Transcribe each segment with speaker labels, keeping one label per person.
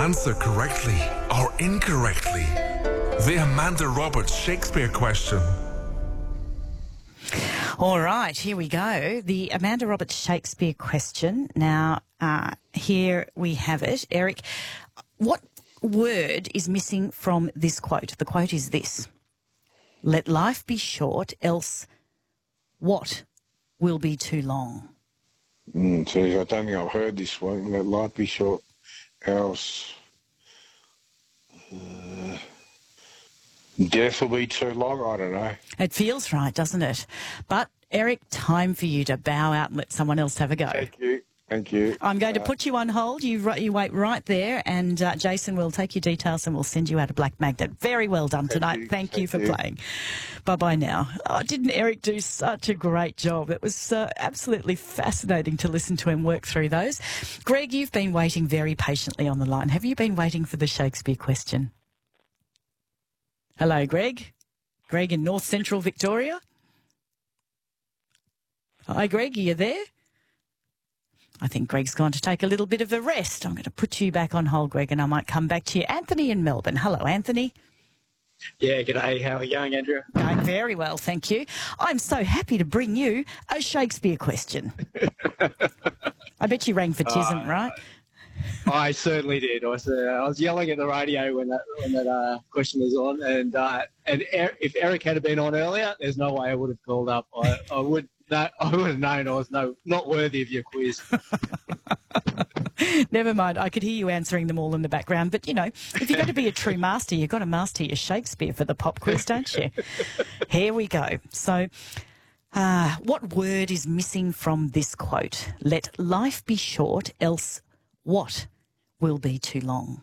Speaker 1: answer correctly or incorrectly? The Amanda Roberts Shakespeare question.
Speaker 2: All right, here we go. The Amanda Roberts Shakespeare question. Now, here we have it. Eric, what word is missing from this quote? The quote is this: "Let life be short, else what will be too long?"
Speaker 3: Geez, I don't think I've heard this one. Let life be short, else death will be too long. I don't know.
Speaker 2: It feels right, doesn't it? But, Eric, time for you to bow out and let someone else have a go.
Speaker 3: Thank you. Thank you.
Speaker 2: I'm going to put you on hold. You wait right there, and Jason will take your details and we'll send you out a black magnet. Very well done tonight. Thank you for playing. Bye-bye now. Oh, didn't Eric do such a great job? It was absolutely fascinating to listen to him work through those. Greg, you've been waiting very patiently on the line. Have you been waiting for the Shakespeare question? Hello, Greg. Greg in North Central Victoria. Hi, Greg. Are you there? I think Greg's gone to take a little bit of a rest. I'm going to put you back on hold, Greg, and I might come back to you. Anthony in Melbourne. Hello, Anthony.
Speaker 4: Yeah, g'day. How are you going, Andrew?
Speaker 2: Going very well, thank you. I'm so happy to bring you a Shakespeare question. I bet you rang for Tisn't, right?
Speaker 4: I certainly did. I was yelling at the radio when that question was on, and if Eric had been on earlier, there's no way I would have called up. I would have known I was not worthy of your quiz.
Speaker 2: Never mind. I could hear you answering them all in the background. But, you know, if you're going to be a true master, you've got to master your Shakespeare for the pop quiz, don't you? Here we go. So, what word is missing from this quote? Let life be short, else what will be too long?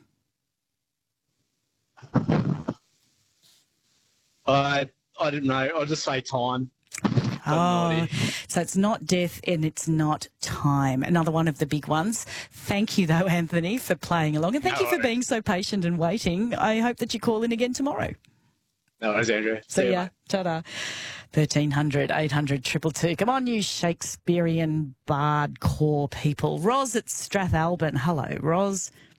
Speaker 4: I don't know. I'll just say time.
Speaker 2: Oh, so it's not death and it's not time. Another one of the big ones. Thank you, though, Anthony, for playing along. And thank you for being so patient and waiting. I hope that you call in again tomorrow.
Speaker 4: No worries, Andrew.
Speaker 2: See ya. Ta-da. 1300 800 222. Come on, you Shakespearean bard core people. Ros at Strathalbyn. Hello, Ros.